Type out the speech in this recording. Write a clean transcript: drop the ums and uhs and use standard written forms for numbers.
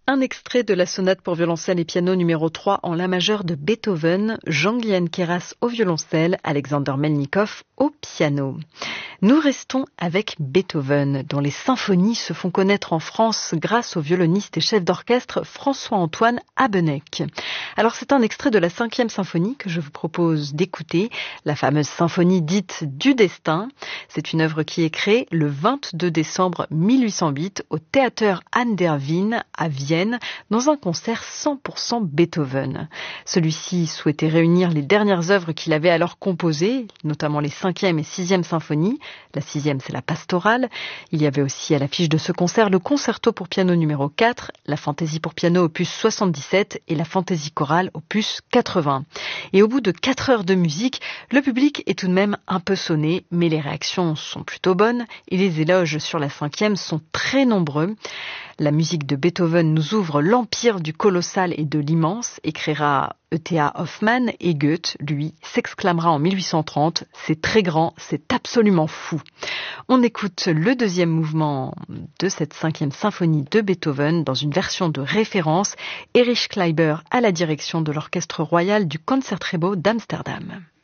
Un extrait de la sonate pour violoncelle et piano numéro 3 en la majeure de Beethoven, Jean-Guyenne Queyras au violoncelle, Alexander Melnikov au piano. Nous restons avec Beethoven, dont les symphonies se font connaître en France grâce au violoniste et chef d'orchestre François-Antoine Habeneck. Alors c'est un extrait de la 5e symphonie que je vous propose d'écouter, la fameuse symphonie dite du destin. C'est une œuvre qui est créée le 22 décembre 1808 au Theater an der Wien à Vienne, dans un concert 100% Beethoven. Celui-ci souhaitait réunir les dernières œuvres qu'il avait alors composées, notamment les 5e et 6e symphonies. La 6e, c'est la pastorale. Il y avait aussi à l'affiche de ce concert le concerto pour piano numéro 4, la fantaisie pour piano opus 77 et la fantaisie chorale opus 80. Et au bout de 4 heures de musique, le public est tout de même un peu sonné, mais les réactions sont plutôt bonnes et les éloges sur la 5e sont très nombreux. La musique de Beethoven nous ouvre l'empire du colossal et de l'immense, écrira E.T.A. Hoffmann, et Goethe, lui, s'exclamera en 1830 « C'est très grand, c'est absolument fou ». On écoute le 2e mouvement de cette 5e symphonie de Beethoven dans une version de référence, Erich Kleiber à la direction de l'Orchestre royal du Concertgebouw d'Amsterdam.